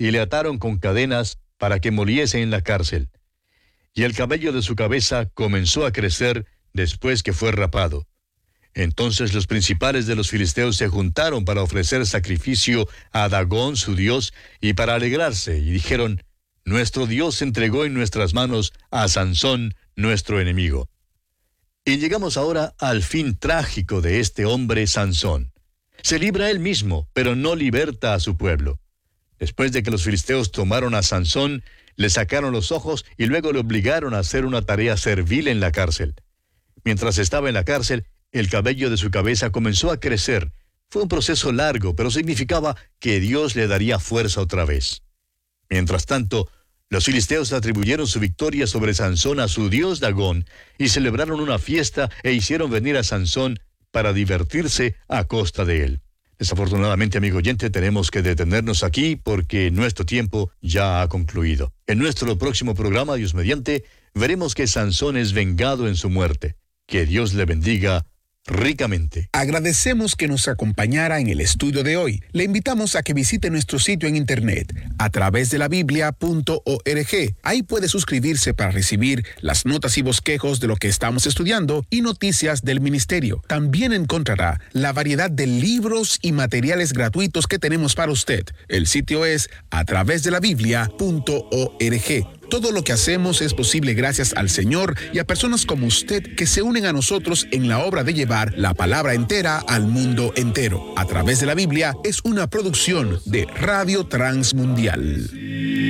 y le ataron con cadenas para que muriese en la cárcel. Y el cabello de su cabeza comenzó a crecer después que fue rapado. Entonces los principales de los filisteos se juntaron para ofrecer sacrificio a Dagón, su dios, y para alegrarse, y dijeron: Nuestro Dios entregó en nuestras manos a Sansón, nuestro enemigo. Y llegamos ahora al fin trágico de este hombre Sansón. Se libra él mismo, pero no liberta a su pueblo. Después de que los filisteos tomaron a Sansón, le sacaron los ojos y luego le obligaron a hacer una tarea servil en la cárcel. Mientras estaba en la cárcel, el cabello de su cabeza comenzó a crecer. Fue un proceso largo, pero significaba que Dios le daría fuerza otra vez. Mientras tanto, los filisteos atribuyeron su victoria sobre Sansón a su dios Dagón y celebraron una fiesta e hicieron venir a Sansón para divertirse a costa de él. Desafortunadamente, amigo oyente, tenemos que detenernos aquí porque nuestro tiempo ya ha concluido. En nuestro próximo programa, Dios mediante, veremos que Sansón es vengado en su muerte. Que Dios le bendiga ricamente. Agradecemos que nos acompañara en el estudio de hoy. Le invitamos a que visite nuestro sitio en internet a través de la biblia.org. Ahí puede suscribirse para recibir las notas y bosquejos de lo que estamos estudiando y noticias del ministerio. También encontrará la variedad de libros y materiales gratuitos que tenemos para usted. El sitio es a través de la biblia.org. Todo lo que hacemos es posible gracias al Señor y a personas como usted que se unen a nosotros en la obra de llevar la palabra entera al mundo entero. A través de la Biblia es una producción de Radio Transmundial.